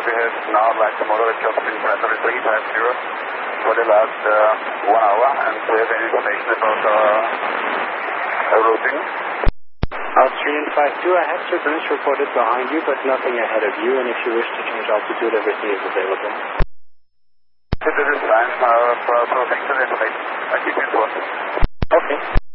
we have now like a moderate chop in planetary 350 for the last 1 hour, and do you have any information about our routing? Austrian 52, I have turbulence reported behind you, but nothing ahead of you, and if you wish to change altitude, everything is available. This is fine. For information, I keep you informed. Okay.